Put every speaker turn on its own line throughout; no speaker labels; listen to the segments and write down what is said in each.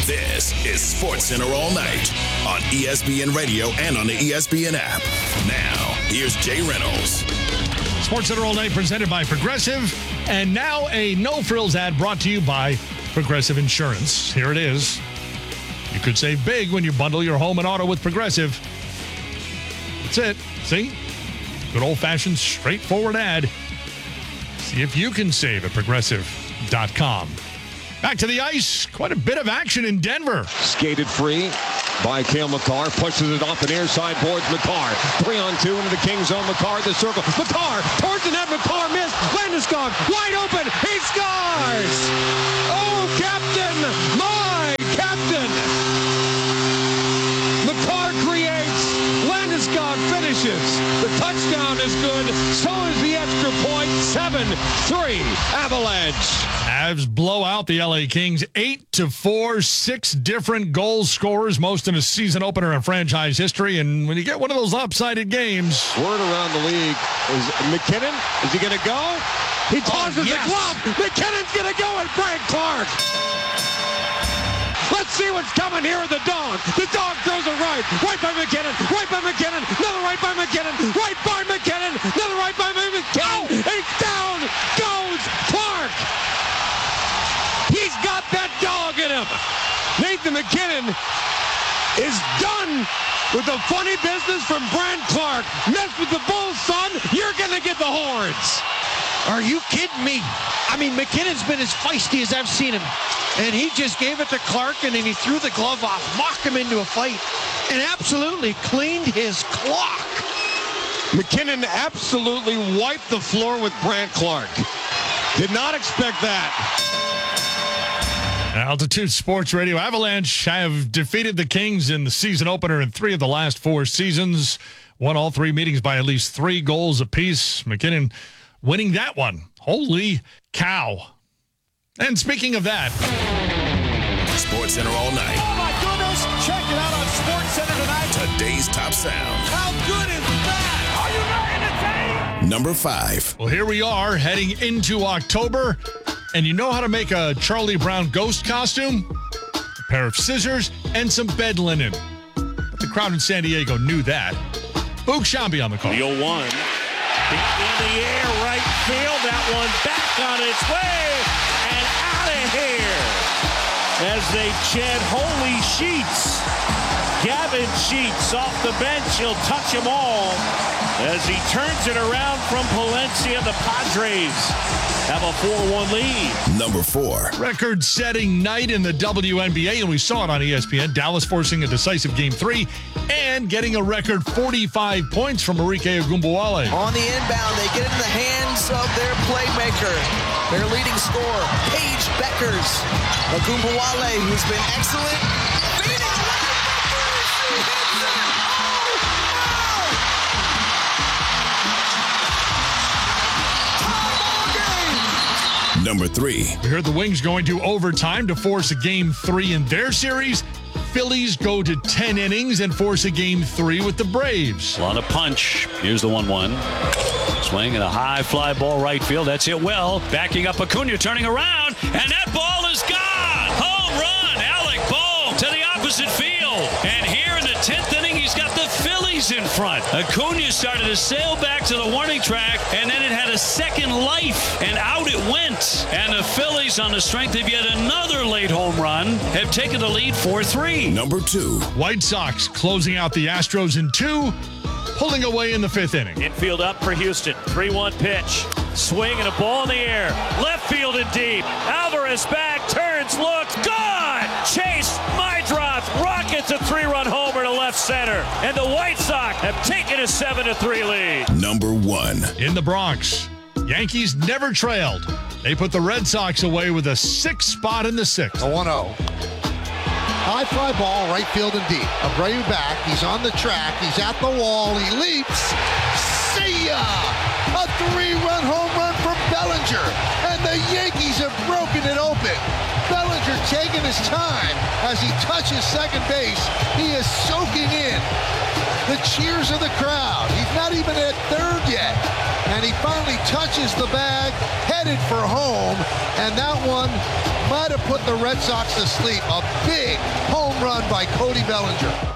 This is SportsCenter All Night on ESPN Radio and on the ESPN app. Now, here's Jay Reynolds.
SportsCenter All Night presented by Progressive. And now a no-frills ad brought to you by Progressive Insurance. Here it is. You could save big when you bundle your home and auto with Progressive. That's it. See? Good old-fashioned, straightforward ad. See if you can save at Progressive.com. Back to the ice. Quite a bit of action in Denver.
Skated free by Cale Makar. Pushes it off the near side boards Makar. 3-on-2 into the King zone. Makar the circle. Makar towards the net. Makar missed. Landeskog wide open. He scores! Oh, Captain! My Captain! Makar creates. Landeskog finishes. The touchdown is good. So is the extra point. 7-3 Avalanche.
Avs blow out the LA Kings 8-4, 6 different goal scorers, most in a season opener in franchise history. And when you get one of those lopsided games,
word around the league is McKinnon. Is he going to go? He tosses the glove. McKinnon's going to go at Brandt Clarke. Let's see what's coming here with the dog. The dog throws it right. Right by McKinnon. Right by McKinnon. Another right by McKinnon. Right by McKinnon. Another right by McKinnon. And down goes Clarke. He's got that dog in him. Nathan McKinnon is done with the funny business from Brandt Clarke. Mess with the Bulls, son. You're going to get the horns.
Are you kidding me? I mean, McKinnon's been as feisty as I've seen him. And he just gave it to Clarke, and then he threw the glove off, mocked him into a fight, and absolutely cleaned his clock.
McKinnon absolutely wiped the floor with Brandt Clarke. Did not expect that.
Altitude Sports Radio. Avalanche have defeated the Kings in the season opener in 3 of the last 4 seasons. Won all 3 meetings by at least 3 goals apiece. McKinnon winning that one. Holy cow. And speaking of that,
SportsCenter All Night.
Oh, my goodness. Check it out on SportsCenter tonight.
Today's top sound.
How good is that? Are you ready to take?
Number 5.
well, here we are heading into October. And you know how to make a Charlie Brown ghost costume? A pair of scissors and some bed linen. But the crowd in San Diego knew that. Boog Sciambi on the call.
The 0-1. In the air, right field. That one back on its way. And out of here. As they chant holy sheets. Gavin Sheets off the bench. He'll touch them all. As he turns it around from Palencia, the Padres have a 4-1 lead.
Number 4.
Record-setting night in the WNBA, and we saw it on ESPN. Dallas forcing a decisive Game 3 and getting a record 45 points from Marike Ogunbowale.
On the inbound, they get it in the hands of their playmaker, their leading scorer, Paige Beckers. Ogunbowale, who's been excellent. Feeding away. She hits it.
Number 3.
We heard the Wings going to overtime to force a Game 3 in their series. Phillies go to 10 innings and force a Game 3 with the Braves.
A lot of punch. Here's the 1-1. Swing and a high fly ball right field. That's hit well. Backing up Acuna, turning around, and that ball is gone. Home run. Alec Bohm to the opposite field. And here in the 10th inning, he's got the Phillies in front. Acuna started to sail back to the warning track, and then it had a second life, and out it went. And the Phillies, on the strength of yet another late home run, have taken the lead 4-3.
Number 2.
White Sox closing out the Astros in 2, pulling away in the 5th inning.
Infield up for Houston. 3-1 pitch. Swing and a ball in the air. Left field and deep. Alvarez back, turns, looks, gone! Chase, my drops, rockets a 3-run homer to left center. And the White Sox have taken a 7-3 lead.
Number 1.
In the Bronx, Yankees never trailed. They put the Red Sox away with a 6th spot in the 6th.
A 1-0. High fly ball, right field and deep. Abreu back. He's on the track. He's at the wall. He leaps. See ya! A 3-run home run from Bellinger. And the Yankees have broken it open. Bellinger taking his time as he touches second base. He is soaking in the cheers of the crowd. He's not even at third yet. And he finally touches the bag, headed for home. And that one might have put the Red Sox to sleep. A big home run by Cody Bellinger.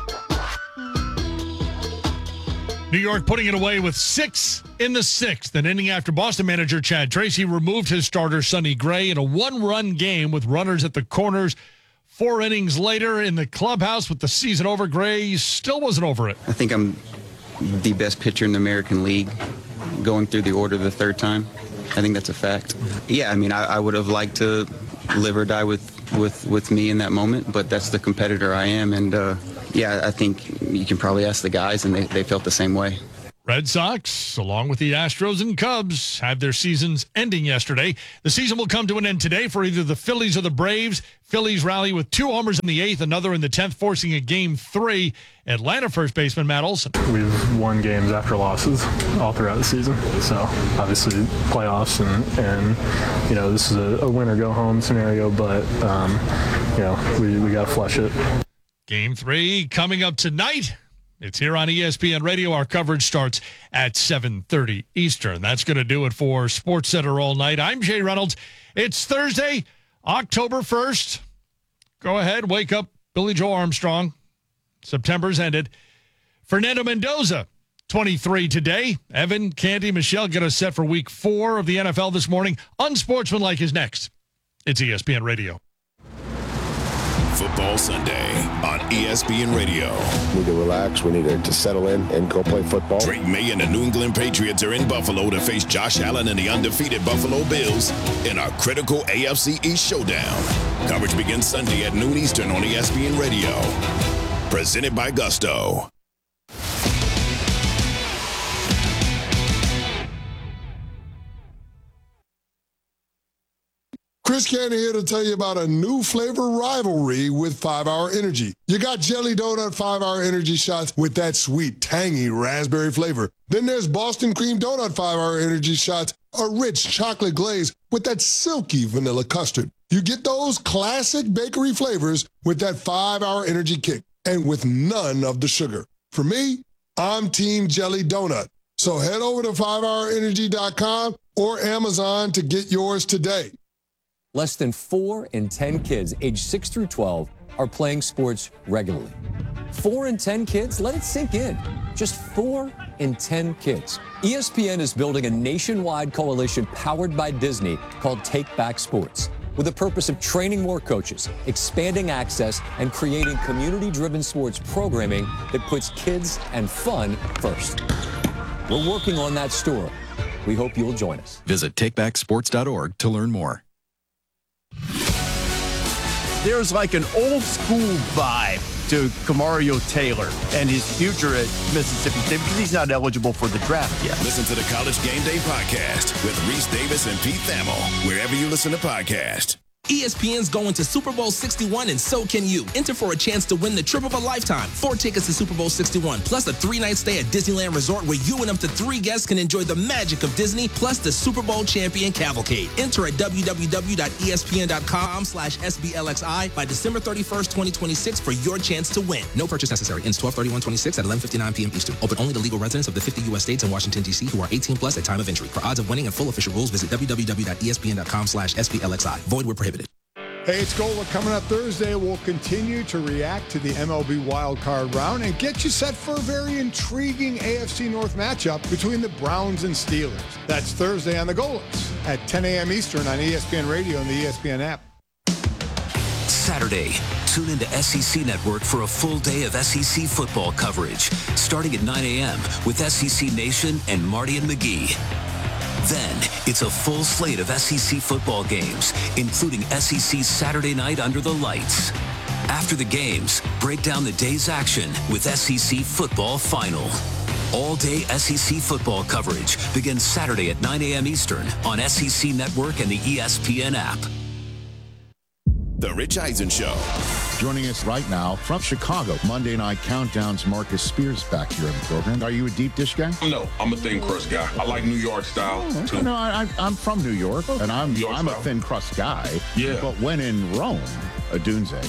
New York putting it away with 6 in the 6th. An inning after Boston manager Chad Tracy removed his starter Sonny Gray in a 1-run game with runners at the corners. 4 innings later in the clubhouse with the season over, Gray still wasn't over it.
I think I'm the best pitcher in the American League going through the order the 3rd time. I think that's a fact. Yeah, I mean, I would have liked to live or die with me in that moment, but that's the competitor I am. And, yeah, I think you can probably ask the guys, and they felt the same way.
Red Sox, along with the Astros and Cubs, have their seasons ending yesterday. The season will come to an end today for either the Phillies or the Braves. Phillies rally with 2 homers in the 8th, another in the 10th, forcing a Game 3. Atlanta first baseman Matt Olson.
We've won games after losses all throughout the season. So obviously playoffs and you know, this is a win or go home scenario, but you know, we got to flush it.
Game 3 coming up tonight. It's here on ESPN Radio. Our coverage starts at 7:30 Eastern. That's going to do it for SportsCenter All Night. I'm Jay Reynolds. It's Thursday, October 1st. Go ahead, wake up Billy Joe Armstrong. September's ended. Fernando Mendoza, 23 today. Evan, Candy, Michelle get us set for week 4 of the NFL this morning. Unsportsmanlike is next. It's ESPN Radio.
Football Sunday on ESPN Radio.
We need to relax. We need to settle in and go play football.
Drake May and the New England Patriots are in Buffalo to face Josh Allen and the undefeated Buffalo Bills in our critical AFC East showdown. Coverage begins Sunday at noon Eastern on ESPN Radio. Presented by Gusto.
Chris Cannon here to tell you about a new flavor rivalry with 5 Hour Energy. You got Jelly Donut 5 Hour Energy shots with that sweet, tangy raspberry flavor. Then there's Boston Cream Donut 5 Hour Energy shots, a rich chocolate glaze with that silky vanilla custard. You get those classic bakery flavors with that 5 Hour Energy kick and with none of the sugar. For me, I'm Team Jelly Donut. So head over to 5hourenergy.com or Amazon to get yours today.
Less than 4 in 10 kids aged 6 through 12 are playing sports regularly. 4 in 10 kids? Let it sink in. Just 4 in 10 kids. ESPN is building a nationwide coalition powered by Disney called Take Back Sports, with the purpose of training more coaches, expanding access, and creating community-driven sports programming that puts kids and fun first. We're working on that story. We hope you'll join us.
Visit takebacksports.org to learn more.
There's like an old school vibe to Kamario Taylor and his future at Mississippi State because he's not eligible for the draft yet.
Listen to the College Game Day podcast with Reese Davis and Pete Thamel, wherever you listen to podcasts.
ESPN's going to Super Bowl 61, and so can you. Enter for a chance to win the trip of a lifetime. 4 tickets to Super Bowl 61, plus a 3-night stay at Disneyland Resort where you and up to 3 guests can enjoy the magic of Disney, plus the Super Bowl champion cavalcade. Enter at www.espn.com/SBLXI by December 31st, 2026 for your chance to win. No purchase necessary. Ends 12/31/26 at 11:59 p.m. Eastern. Open only to legal residents of the 50 U.S. states and Washington, D.C. who are 18 plus at time of entry. For odds of winning and full official rules, visit www.espn.com/SBLXI. Void where prohibited.
Hey, it's Gola. Coming up Thursday, we'll continue to react to the MLB wildcard round and get you set for a very intriguing AFC North matchup between the Browns and Steelers. That's Thursday on the Golas at 10 a.m. Eastern on ESPN Radio and the ESPN app.
Saturday, tune into SEC Network for a full day of SEC football coverage, starting at 9 a.m. with SEC Nation and Marty and McGee. Then, it's a full slate of SEC football games, including SEC Saturday Night Under the Lights. After the games, break down the day's action with SEC Football Final. All-day SEC football coverage begins Saturday at 9 a.m. Eastern on SEC Network and the ESPN app.
The Rich Eisen Show.
Joining us right now from Chicago, Monday Night Countdown's Marcus Spears back here in the program. Are you a deep dish guy?
No, I'm a thin crust guy. I like New York style, too.
No, I'm from New York, and I'm a thin crust guy.
Yeah.
But when in Rome, Adunze.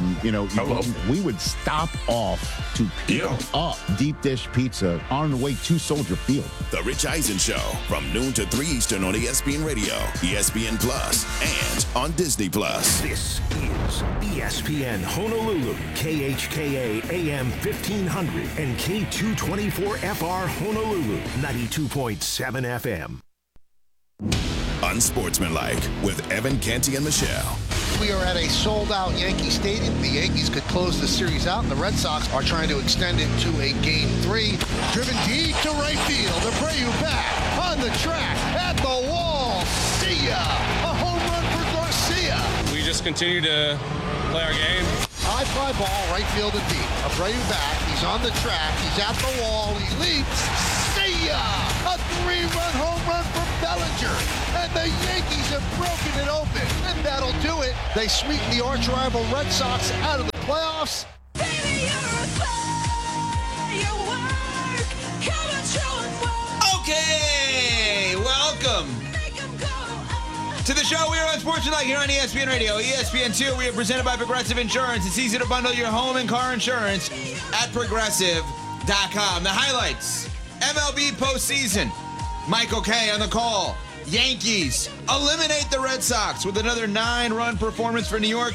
We would stop off to pick up deep dish pizza on the way to Soldier Field.
The Rich Eisen Show from noon to 3 Eastern on ESPN Radio, ESPN Plus, and on Disney Plus.
This is ESPN Honolulu, KHKA AM 1500 and K224FR Honolulu, 92.7 FM.
Unsportsmanlike with Evan Canty and Michelle.
We are at a sold-out Yankee Stadium. The Yankees could close the series out, and the Red Sox are trying to extend it to a Game 3. Driven deep to right field. Abreu back on the track at the wall. See ya! A home run for Garcia.
We just continue to play our game.
High fly ball, right field and deep. Abreu back. He's on the track. He's at the wall. He leaps. See ya! A 3-run home run for Bellinger. And the Yankees have broken it open. And that'll do it. They sweep the arch rival Red Sox out of the playoffs.
Baby, you're a firework. Come and show and work.
Okay, welcome to the show. We are on Sportsmanlike here on ESPN Radio, ESPN2. We are presented by Progressive Insurance. It's easy to bundle your home and car insurance at Progressive.com. The highlights: MLB postseason. Michael Kay on the call. Yankees eliminate the Red Sox with another 9-run performance for New York,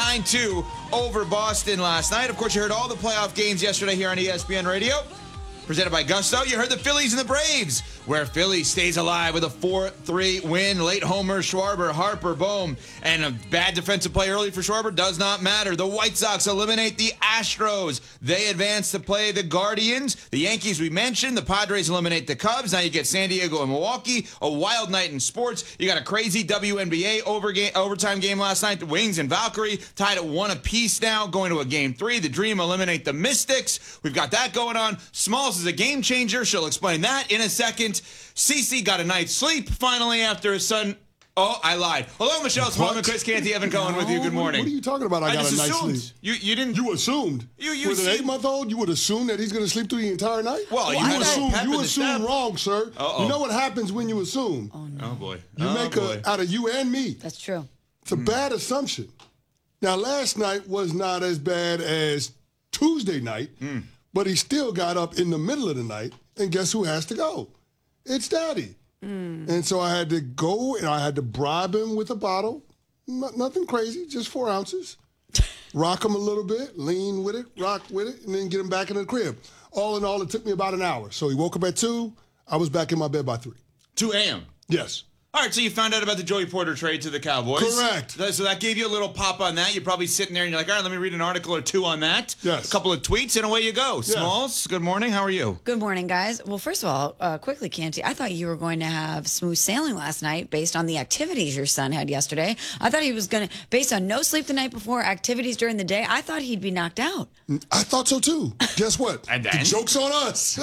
9-2 over Boston last night. Of course, you heard all the playoff games yesterday here on ESPN Radio, presented by Gusto. You heard the Phillies and the Braves, where Philly stays alive with a 4-3 win. Late homer, Schwarber, Harper, Bohm, and a bad defensive play early for Schwarber does not matter. The White Sox eliminate the Astros. They advance to play the Guardians. The Yankees we mentioned. The Padres eliminate the Cubs. Now you get San Diego and Milwaukee. A wild night in sports. You got a crazy WNBA overtime game last night. The Wings and Valkyrie tied at 1 apiece now, going to a Game 3. The Dream eliminate the Mystics. We've got that going on. Smalls is a game changer. She'll explain that in a second. Cece got a night's sleep finally after his son. Oh, I lied. Hello, Michelle Smallman, Chris Canty, Evan Cohen with you. Good morning.
What are you talking about? I got a night's sleep.
You didn't.
You assumed. With an 8-month-old, you would assume that he's going to sleep through the entire night?
Well,
you assume wrong, sir.
Uh-oh.
You know what happens when you assume?
Oh, no. Oh boy.
You make out of you and me.
That's true.
It's a bad assumption. Now, last night was not as bad as Tuesday night, but he still got up in the middle of the night, and guess who has to go? It's Daddy. And so I had to go, and I had to bribe him with a bottle. Nothing crazy, just 4 ounces. Rock him a little bit, lean with it, rock with it, and then get him back in the crib. All in all, it took me about an hour. So he woke up at 2. I was back in my bed by 3.
2 a.m.?
Yes.
All right, so you found out about the Joey Porter trade to the Cowboys.
Correct.
So that gave you a little pop on that. You're probably sitting there and you're like, all right, let me read an article or 2 on that.
Yes.
A couple of tweets, and away you go.
Yes.
Smalls, good morning. How are you?
Good morning, guys. Well, first of all, quickly, Canty, I thought you were going to have smooth sailing last night based on the activities your son had yesterday. I thought he was going to, based on no sleep the night before, activities during the day, I thought he'd be knocked out.
I thought so, too. Guess what?
And then?
The joke's on us.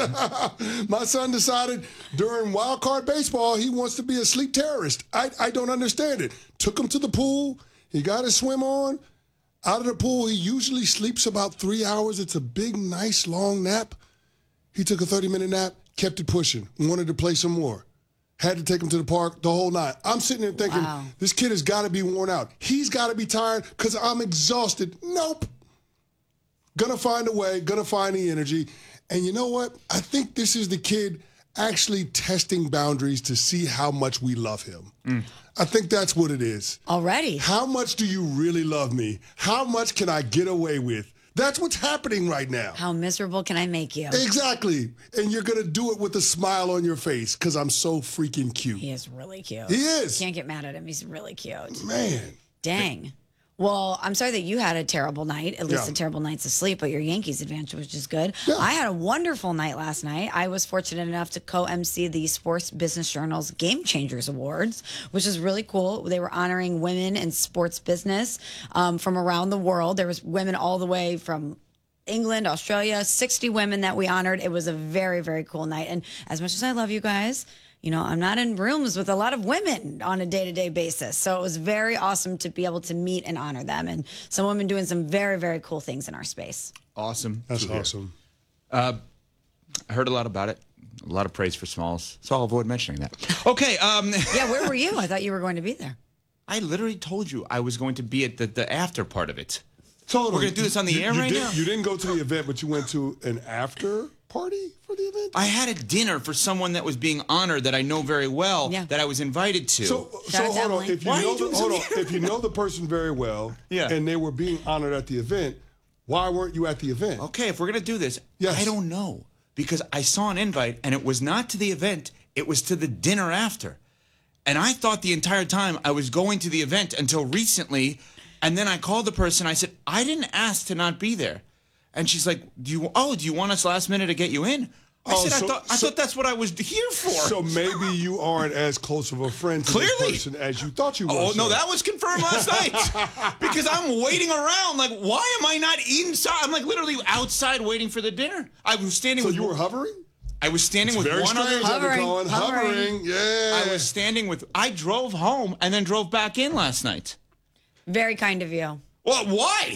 My son decided during wild card baseball he wants to be a sleep terrorist. I don't understand it. Took him to the pool. He got his swim on. Out of the pool, he usually sleeps about 3 hours. It's a big, nice, long nap. He took a 30-minute nap, kept it pushing, wanted to play some more. Had to take him to the park the whole night. I'm sitting there thinking, This kid has got to be worn out. He's got to be tired because I'm exhausted. Nope. Gonna find a way, gonna find the energy. And you know what? I think this is the kid actually testing boundaries to see how much we love him. I think that's what it is.
Already.
How much do you really love me? How much can I get away with? That's what's happening right now.
How miserable can I make you?
Exactly. And you're going to do it with a smile on your face because I'm so freaking cute.
He is really cute.
He is.
Can't get mad at him. He's really cute.
Man.
Dang. Well, I'm sorry that you had a terrible night, at least a terrible night's of sleep, but your Yankees advantage was just good. Yeah. I had a wonderful night last night. I was fortunate enough to co-MC the Sports Business Journal's Game Changers Awards, which is really cool. They were honoring women in sports business from around the world. There was women all the way from England, Australia, 60 women that we honored. It was a very, very cool night. And as much as I love you guys, you know, I'm not in rooms with a lot of women on a day-to-day basis. So it was very awesome to be able to meet and honor them. And some women doing some very, very cool things in our space.
Awesome.
That's awesome.
I heard a lot about it. A lot of praise for Smalls. So I'll avoid mentioning that. Okay.
Yeah, where were you? I thought you were going to be there.
I literally told you I was going to be at the after part of it.
So
we're going to do this on the air right now?
You didn't go to the event, but you went to an after party for the event?
I had a dinner for someone that was being honored that I know very well that I was invited to.
So hold on. If you know the person very well and they were being honored at the event, why weren't you at the event?
Okay, if we're going to do this, I don't know. Because I saw an invite, and it was not to the event. It was to the dinner after. And I thought the entire time I was going to the event until recently. And then I called the person. I said, I didn't ask to not be there. And she's like, do you want us last minute to get you in? I thought that's what I was here for.
So maybe you aren't as close of a friend to this person as you thought you were.
Oh, no, that was confirmed last night. Because I'm waiting around. Like, why am I not inside? I'm like literally outside waiting for the dinner. I was standing with...
So you were hovering?
I was standing with one other...
Hovering, yeah.
I was standing with... I drove home and then drove back in last night.
Very kind of you.
Well, why?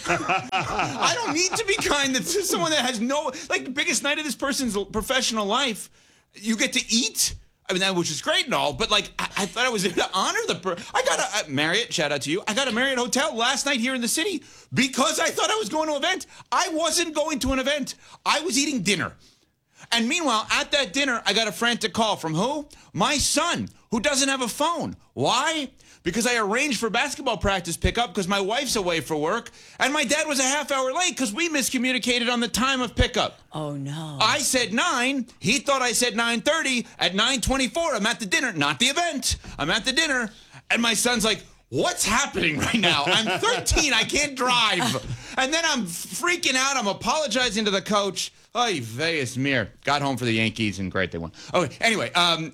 I don't need to be kind to someone that has no... Like, the biggest night of this person's professional life, you get to eat. I mean, which is great and all, but, like, I thought I was there to honor the person. I got a Marriott, shout out to you. I got a Marriott hotel last night here in the city because I thought I was going to an event. I wasn't going to an event. I was eating dinner. And meanwhile, at that dinner, I got a frantic call from who? My son, who doesn't have a phone. Why? Because I arranged for basketball practice pickup because my wife's away for work, and my dad was a half hour late because we miscommunicated on the time of pickup.
Oh, no.
I said 9. He thought I said 9:30. At 9:24, I'm at the dinner, not the event. I'm at the dinner, and my son's like, what's happening right now? I'm 13. I can't drive. And then I'm freaking out. I'm apologizing to the coach. Oy vey es mir. Got home for the Yankees, and great, they won. Okay, anyway,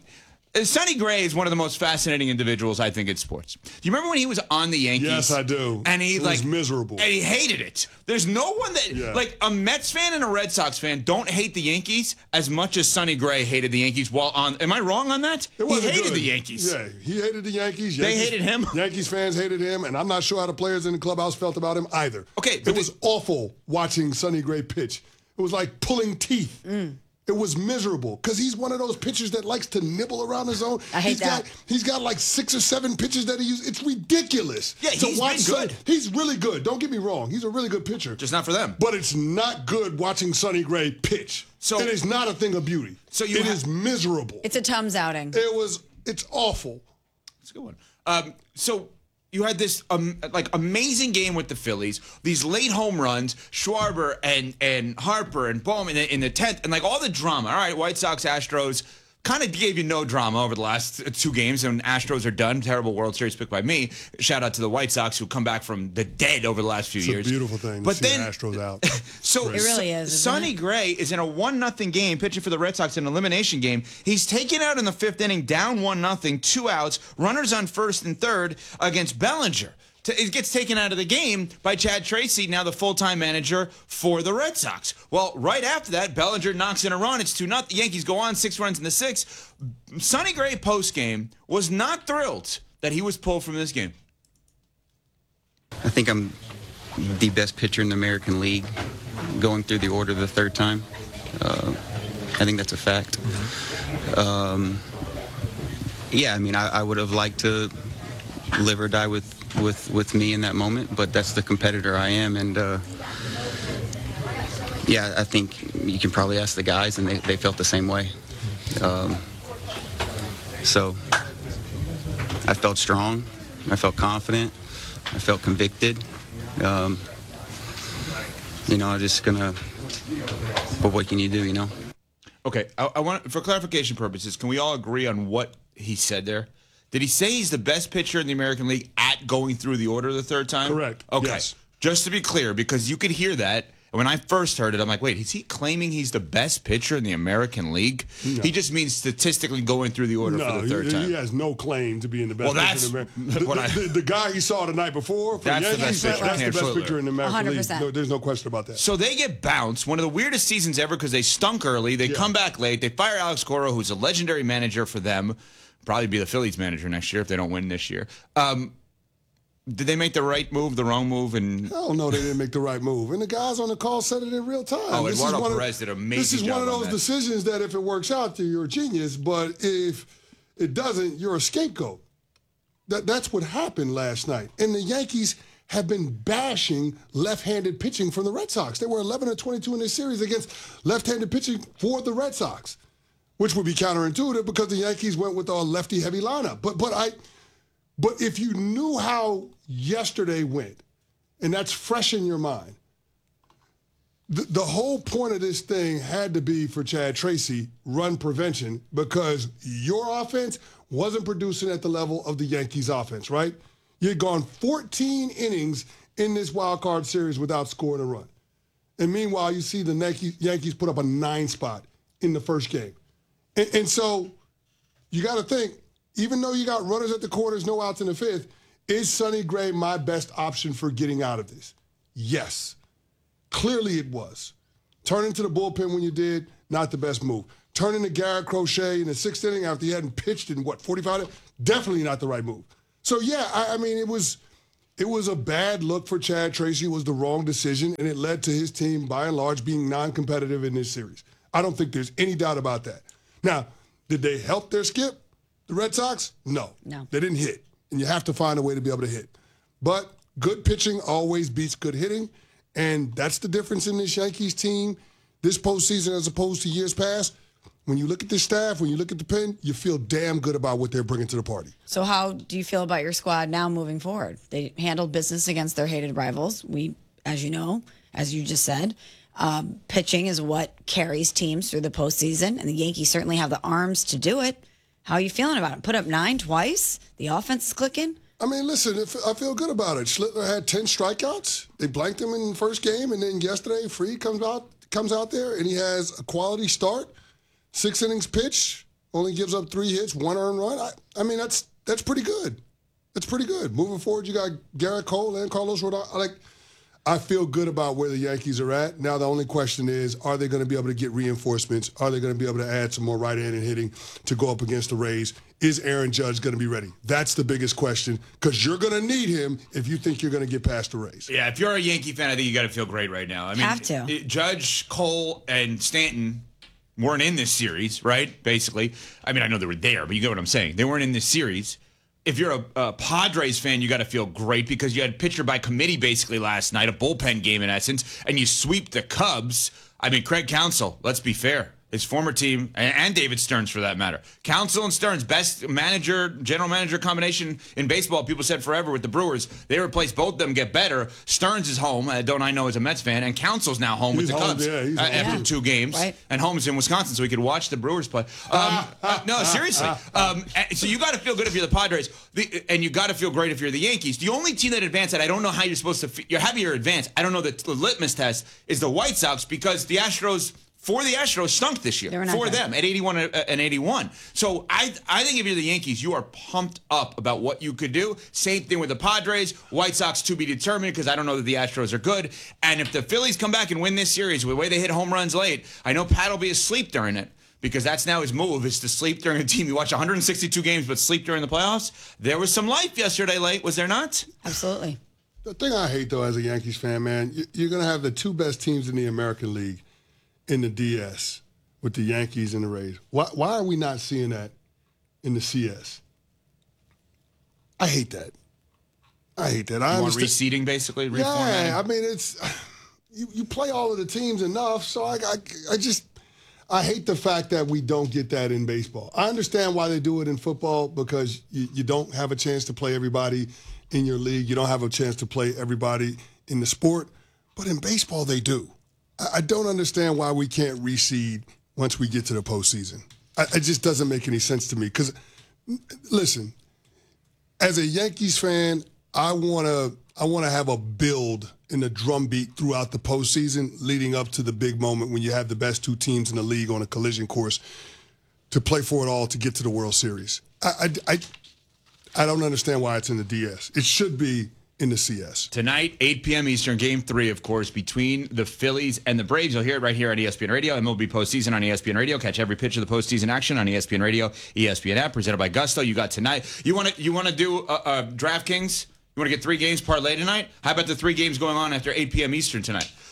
Sonny Gray is one of the most fascinating individuals, I think, in sports. Do you remember when he was on the Yankees?
Yes, I do.
And he
was miserable.
And he hated it. There's no one that, like, a Mets fan and a Red Sox fan don't hate the Yankees as much as Sonny Gray hated the Yankees while on. Am I wrong on that? He hated the Yankees.
Yeah, he hated the Yankees.
They hated him.
Yankees fans hated him, and I'm not sure how the players in the clubhouse felt about him either.
Okay,
it was awful watching Sonny Gray pitch. It was like pulling teeth. It was miserable because he's one of those pitchers that likes to nibble around the zone.
I hate that.
He's got like 6 or 7 pitches that he uses. It's ridiculous.
Yeah, he's been good.
He's really good. Don't get me wrong. He's a really good pitcher.
Just not for them.
But it's not good watching Sonny Gray pitch. So it is not a thing of beauty. So it is miserable.
It's a Tums outing.
It's awful.
It's a good one. So you had this amazing game with the Phillies, these late home runs, Schwarber and Harper and Bowman in the 10th, and like all the drama. All right, White Sox, Astros kind of gave you no drama over the last 2 games, and Astros are done. Terrible World Series pick by me. Shout out to the White Sox who come back from the dead over the last few years.
It's a beautiful thing to see the Astros out.
So
it really is.
Sonny Gray is in a 1-0 game, pitching for the Red Sox in an elimination game. He's taken out in the 5th inning, down 1-0, 2 outs, runners on first and third against Bellinger. It gets taken out of the game by Chad Tracy, now the full-time manager for the Red Sox. Well, right after that, Bellinger knocks in a run. It's 2-0. The Yankees go on 6 runs in the 6th. Sonny Gray post-game was not thrilled that he was pulled from this game.
I think I'm the best pitcher in the American League going through the order the 3rd time. I think that's a fact. Yeah, I mean, I would have liked to live or die with me in that moment, but that's the competitor I am, and yeah, I think you can probably ask the guys, and they felt the same way. So I felt strong, I felt confident, I felt convicted. I'm just gonna, but what can you do,
Okay, I want, for clarification purposes, can we all agree on what he said there? Did he say he's the best pitcher in the American League at going through the order the 3rd time?
Correct.
Okay.
Yes.
Just to be clear, because you could hear that. When I first heard it, I'm like, wait, is he claiming he's the best pitcher in the American League? No. He just means statistically going through the order for the 3rd time.
He has no claim to being the best pitcher in the American League. The guy he saw the night before, that's the best pitcher in the American 100%. League. No, there's no question about that.
So they get bounced. One of the weirdest seasons ever because they stunk early. They come back late. They fire Alex Cora, who's a legendary manager for them. Probably be the Phillies manager next year if they don't win this year. Did they make the right move, the wrong move? And
hell no, they didn't make the right move. And the guys on the call said it in real time.
Oh, Eduardo Perez did an amazing job.
This is one of those decisions that if it works out, you're a genius. But if it doesn't, you're a scapegoat. That's what happened last night. And the Yankees have been bashing left-handed pitching from the Red Sox. They were 11-22 in this series against left-handed pitching for the Red Sox, which would be counterintuitive because the Yankees went with a lefty-heavy lineup. But if you knew how yesterday went, and that's fresh in your mind, the whole point of this thing had to be for Chad Tracy, run prevention, because your offense wasn't producing at the level of the Yankees offense, right? You had gone 14 innings in this wild card series without scoring a run. And meanwhile, you see the Yankees put up a 9 spot in the first game. And so you got to think, even though you got runners at the corners, no outs in the 5th, is Sonny Gray my best option for getting out of this? Yes. Clearly it was. Turning to the bullpen when you did, not the best move. Turning to Garrett Crochet in the 6th inning after he hadn't pitched in, 45 days? Definitely not the right move. So, yeah, I mean, it was a bad look for Chad Tracy. It was the wrong decision, and it led to his team, by and large, being non-competitive in this series. I don't think there's any doubt about that. Now, did they help their skip, the Red Sox? No. They didn't hit, and you have to find a way to be able to hit. But good pitching always beats good hitting, and that's the difference in this Yankees team this postseason as opposed to years past. When you look at the staff, when you look at the pen, you feel damn good about what they're bringing to the party.
So how do you feel about your squad now moving forward? They handled business against their hated rivals. As you know, as you just said, pitching is what carries teams through the postseason, and the Yankees certainly have the arms to do it. How are you feeling about it? Put up 9 twice? The offense is clicking?
I mean, listen, I feel good about it. Schlittler had 10 strikeouts. They blanked him in the first game, and then yesterday, Fried comes out there, and he has a quality start. 6 innings pitch, only gives up 3 hits, 1 earned run. I mean, that's pretty good. That's pretty good. Moving forward, you got Garrett Cole and Carlos Rodon. I feel good about where the Yankees are at. Now the only question is, are they going to be able to get reinforcements? Are they going to be able to add some more right-handed hitting to go up against the Rays? Is Aaron Judge going to be ready? That's the biggest question, because you're going to need him if you think you're going to get past the Rays.
Yeah, if you're a Yankee fan, I think you got to feel great right now. I mean,
have to.
Judge, Cole, and Stanton weren't in this series, right? Basically. I mean, I know they were there, but you get what I'm saying. They weren't in this series. If you're a Padres fan, you got to feel great because you had pitcher by committee basically last night, a bullpen game in essence, and you sweep the Cubs. I mean, Craig Counsell, let's be fair. His former team, and David Stearns for that matter. Counsell and Stearns, best general manager combination in baseball, people said forever with the Brewers. They replaced both of them, get better. Stearns is home, don't I know as a Mets fan, and Counsell's now home with the Cubs after 2 games. Right. And home's in Wisconsin, so he could watch the Brewers play. No, seriously. So you got to feel good if you're the Padres, and you got to feel great if you're the Yankees. The only team that advanced that I don't know how you're supposed to you're happy you're advanced. I don't know the litmus test is the White Sox, because the Astros stunk this year for them at 81 and 81. So I think if you're the Yankees, you are pumped up about what you could do. Same thing with the Padres. White Sox to be determined, because I don't know that the Astros are good. And if the Phillies come back and win this series with the way they hit home runs late, I know Pat will be asleep during it, because that's now his move, is to sleep during a team. You watch 162 games but sleep during the playoffs. There was some life yesterday late, was there not?
Absolutely.
The thing I hate, though, as a Yankees fan, man, you're going to have the 2 best teams in the American League in the DS with the Yankees and the Rays. Why are we not seeing that in the CS? I hate that. You want
reseeding, basically?
Yeah, I mean, it's you play all of the teams enough, so I hate the fact that we don't get that in baseball. I understand why they do it in football, because you don't have a chance to play everybody in your league. You don't have a chance to play everybody in the sport. But in baseball, they do. I don't understand why we can't reseed once we get to the postseason. It just doesn't make any sense to me. Because, listen, as a Yankees fan, I want to have a build in the drumbeat throughout the postseason, leading up to the big moment when you have the best 2 teams in the league on a collision course to play for it all to get to the World Series. I don't understand why it's in the DS. It should be in the CS.
Tonight, 8 p.m. Eastern, Game 3, of course, between the Phillies and the Braves. You'll hear it right here on ESPN Radio, MLB Postseason on ESPN Radio. Catch every pitch of the postseason action on ESPN Radio, ESPN app, presented by Gusto. You got tonight. You want to do DraftKings? You want to get 3 games parlay tonight? How about the 3 games going on after 8 p.m. Eastern tonight?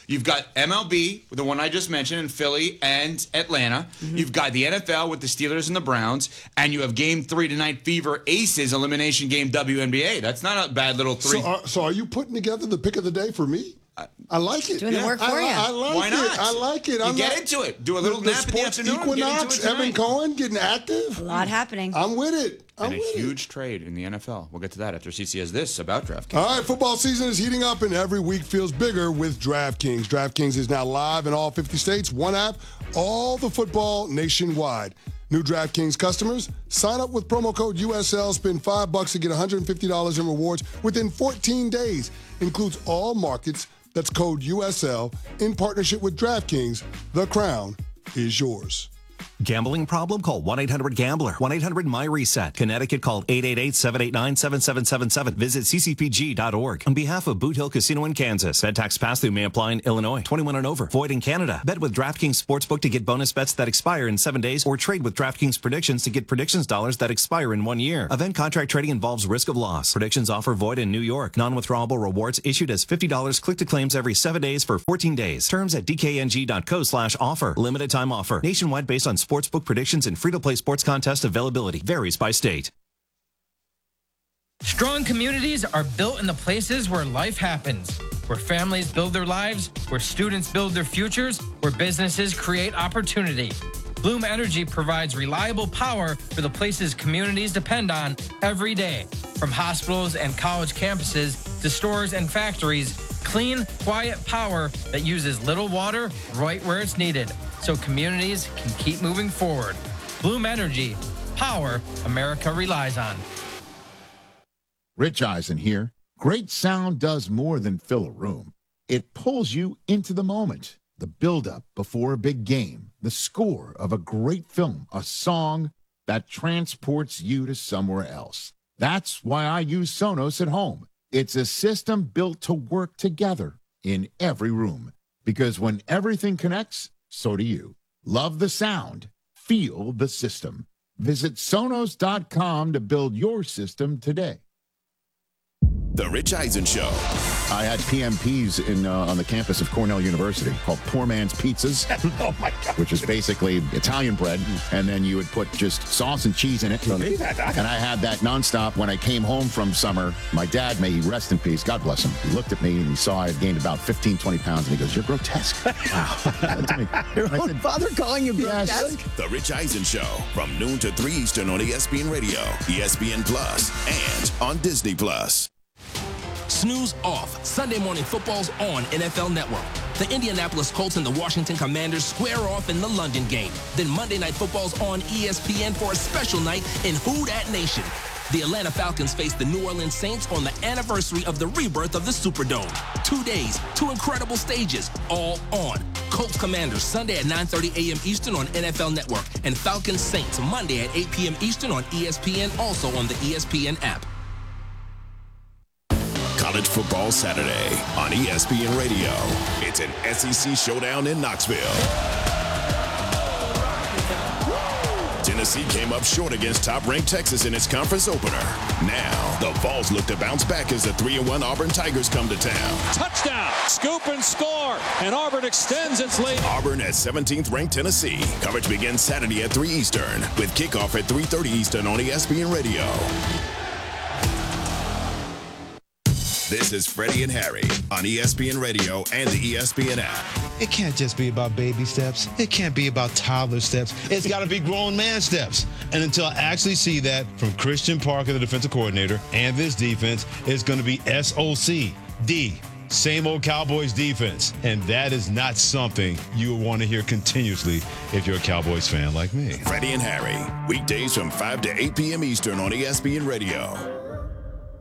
You've got MLB, the one I just mentioned, in Philly and Atlanta. Mm-hmm. You've got the NFL with the Steelers and the Browns. And you have Game 3 tonight, Fever Aces, elimination game WNBA. That's not a bad little 3.
So are you putting together the pick of the day for me? I like it.
Doing the work for you.
I like
Why not?
it. I like it.
You get into it. Do a little nap in the afternoon.
Equinox, Evan Cohen getting active.
A lot happening.
I'm with it.
And a huge trade in the NFL. We'll get to that after CC has this about DraftKings.
All right, football season is heating up, and every week feels bigger with DraftKings. DraftKings is now live in all 50 states. One app, all the football nationwide. New DraftKings customers, sign up with promo code USL, spend $5 to get $150 in rewards within 14 days. Includes all markets. That's code USL in partnership with DraftKings. The crown is yours.
Gambling problem? Call 1-800-GAMBLER. 1-800-MY-RESET. Connecticut, call 888-789-7777. Visit ccpg.org. On behalf of Boot Hill Casino in Kansas, head tax pass-through may apply in Illinois. 21 and over. Void in Canada. Bet with DraftKings Sportsbook to get bonus bets that expire in 7 days, or trade with DraftKings Predictions to get predictions dollars that expire in 1 year. Event contract trading involves risk of loss. Predictions offer void in New York. Non-withdrawable rewards issued as $50 click to claims every 7 days for 14 days. Terms at dkng.co/offer. Limited time offer. Nationwide based on sportsbook predictions and free-to-play sports contest availability. Varies by state.
Strong communities are built in the places where life happens, where families build their lives, where students build their futures, where businesses create opportunity. Bloom Energy provides reliable power for the places communities depend on every day. From hospitals and college campuses to stores and factories, clean, quiet power that uses little water right where it's needed, so communities can keep moving forward. Bloom Energy, power America relies on.
Rich Eisen here. Great sound does more than fill a room. It pulls you into the moment, the build-up before a big game, the score of a great film, a song that transports you to somewhere else. That's why I use Sonos at home. It's a system built to work together in every room, because when everything connects, so do you. Love the sound. Feel the system. Visit Sonos.com to build your system today.
The Rich Eisen Show.
I had PMPs on the campus of Cornell University called Poor Man's Pizzas.
Oh, my God.
Which is basically Italian bread, and then you would put just sauce and cheese in it. And I had that nonstop when I came home from summer. My dad, may he rest in peace, God bless him, he looked at me and he saw I had gained about 15, 20 pounds, and he goes, "You're grotesque." Wow.
Your own father calling you grotesque?
The Rich Eisen Show, from noon to 3 Eastern on ESPN Radio, ESPN Plus, and on Disney Plus.
Snooze off. Sunday Morning Football's on NFL Network. The Indianapolis Colts and the Washington Commanders square off in the London game. Then Monday Night Football's on ESPN for a special night in Who Dat Nation. The Atlanta Falcons face the New Orleans Saints on the anniversary of the rebirth of the Superdome. 2 days, 2 incredible stages, all on. Colts Commanders Sunday at 9:30 a.m. Eastern on NFL Network, and Falcons Saints Monday at 8 p.m. Eastern on ESPN, also on the ESPN app.
College Football Saturday on ESPN Radio. It's an SEC showdown in Knoxville. Tennessee came up short against top-ranked Texas in its conference opener. Now, the Vols look to bounce back as the 3-1 Auburn Tigers come to town.
Touchdown, scoop and score, and Auburn extends its lead.
Auburn at 17th-ranked Tennessee. Coverage begins Saturday at 3 Eastern, with kickoff at 3:30 Eastern on ESPN Radio. This is Freddie and Harry on ESPN Radio and the ESPN app.
It can't just be about baby steps. It can't be about toddler steps. It's got to be grown man steps. And until I actually see that from Christian Parker, the defensive coordinator, and this defense, it's going to be SOCD. Same old Cowboys defense. And that is not something you will want to hear continuously if you're a Cowboys fan like me.
Freddie and Harry, weekdays from 5 to 8 p.m. Eastern on ESPN Radio.